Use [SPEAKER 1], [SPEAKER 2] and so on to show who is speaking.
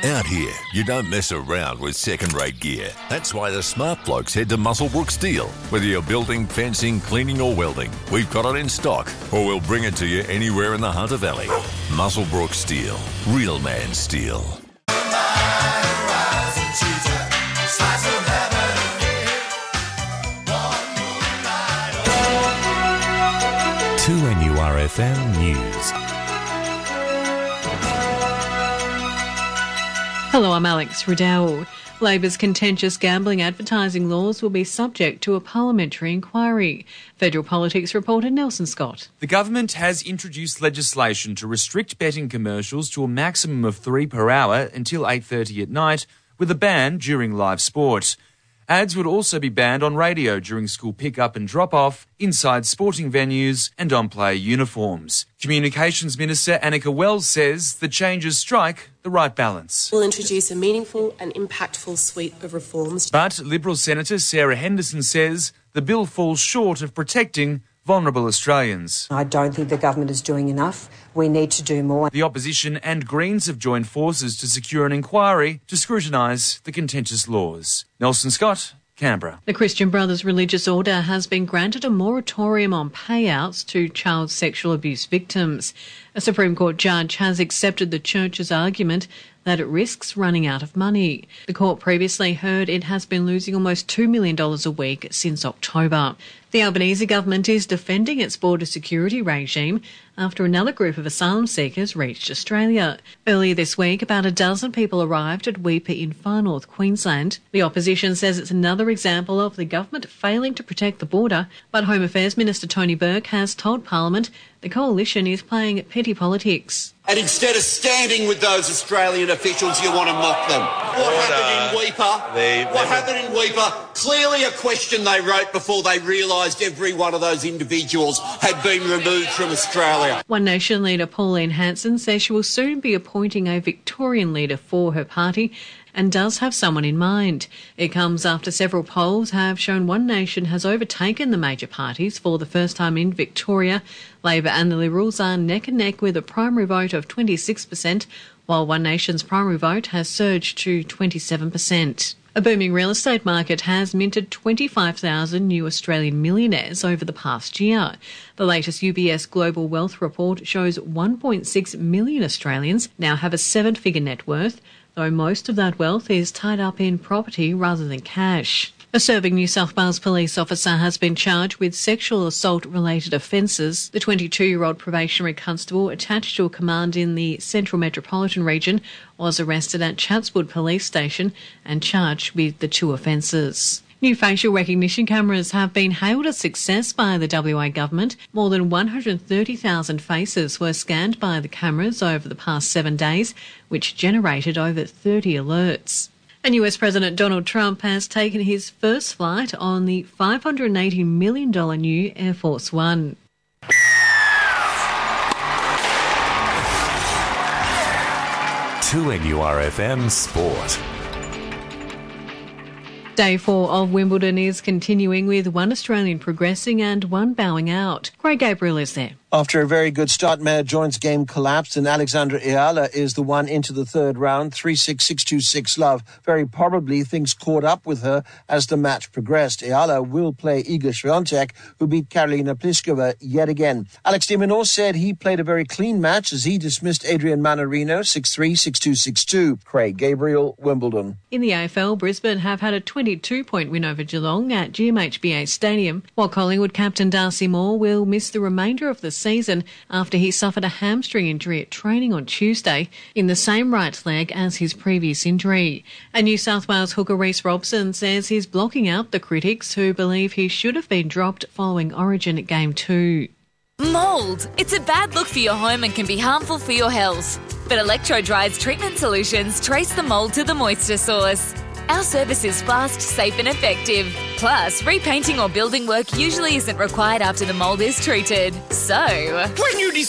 [SPEAKER 1] Out here, you don't mess around with second-rate gear. That's why the smart blokes head to Muswellbrook Steel. Whether you're building, fencing, cleaning or welding, we've got it in stock, or we'll bring it to you anywhere in the Hunter Valley. Muswellbrook Steel. Real man steel.
[SPEAKER 2] 2NURFM News.
[SPEAKER 3] Hello, I'm Alex Riddell. Labor's contentious gambling advertising laws will be subject to a parliamentary inquiry. Federal Politics reporter Nelson Scott.
[SPEAKER 4] The government has introduced legislation to restrict betting commercials to a maximum of 3 per hour until 8:30 at night, with a ban during live sport. Ads would also be banned on radio during school pick-up and drop-off, inside sporting venues and on player uniforms. Communications Minister Annika Wells says the changes strike the right balance.
[SPEAKER 5] We'll introduce a meaningful and impactful suite of reforms.
[SPEAKER 4] But Liberal Senator Sarah Henderson says the bill falls short of protecting vulnerable Australians.
[SPEAKER 6] I don't think the government is doing enough. We need to do more.
[SPEAKER 4] The opposition and Greens have joined forces to secure an inquiry to scrutinise the contentious laws. Nelson Scott, Canberra.
[SPEAKER 3] The Christian Brothers Religious Order has been granted a moratorium on payouts to child sexual abuse victims. A Supreme Court judge has accepted the church's argument that it risks running out of money. The court previously heard it has been losing almost $2 million a week since October. The Albanese government is defending its border security regime after another group of asylum seekers reached Australia. Earlier this week, about a dozen people arrived at Weipa in far north Queensland. The opposition says it's another example of the government failing to protect the border, but Home Affairs Minister Tony Burke has told Parliament the coalition is playing petty politics.
[SPEAKER 7] And instead of standing with those Australian officials, you want to mock them. What happened in Weipa? Clearly a question they wrote before they realised every one of those individuals had been removed from Australia.
[SPEAKER 3] One Nation leader Pauline Hanson says she will soon be appointing a Victorian leader for her party and does have someone in mind. It comes after several polls have shown One Nation has overtaken the major parties for the first time in Victoria. Labor and the Liberals are neck and neck with a primary vote of 26%, while One Nation's primary vote has surged to 27%. A booming real estate market has minted 25,000 new Australian millionaires over the past year. The latest UBS Global Wealth Report shows 1.6 million Australians now have a 7-figure net worth, though most of that wealth is tied up in property rather than cash. A serving New South Wales police officer has been charged with sexual assault-related offences. The 22-year-old probationary constable attached to a command in the Central Metropolitan region was arrested at Chatswood Police Station and charged with the 2 offences. New facial recognition cameras have been hailed a success by the WA government. More than 130,000 faces were scanned by the cameras over the past 7 days, which generated over 30 alerts. And US President Donald Trump has taken his first flight on the $580 million new Air Force One.
[SPEAKER 2] To NURFM Sport.
[SPEAKER 3] Day 4 of Wimbledon is continuing with one Australian progressing and one bowing out. Craig Gabriel is there.
[SPEAKER 8] After a very good start, Maya Joint's game collapsed and Alexandra Eala is the one into the third round, 3-6, 6-2, 6-love. Very probably things caught up with her as the match progressed. Eala will play Iga Swiatek, who beat Karolina Pliskova yet again. Alex de Minaur said he played a very clean match as he dismissed Adrian Mannarino, 6-3, 6-2, 6-2. Craig Gabriel, Wimbledon.
[SPEAKER 3] In the AFL, Brisbane have had a 22-point win over Geelong at GMHBA Stadium, while Collingwood captain Darcy Moore will miss the remainder of the season after he suffered a hamstring injury at training on Tuesday in the same right leg as his previous injury. And New South Wales hooker Reece Robson says he's blocking out the critics who believe he should have been dropped following Origin at Game 2.
[SPEAKER 9] Mould. It's a bad look for your home and can be harmful for your health. But Electro-Dry's treatment solutions trace the mould to the moisture source. Our service is fast, safe and effective. Plus, repainting or building work usually isn't required after the mould is treated. So,
[SPEAKER 7] when you